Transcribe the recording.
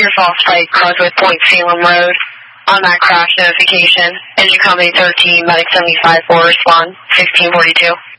your false flight, Causeway Point, Salem Road. On that crash notification, engine company 13, medic 75 will respond, 1642.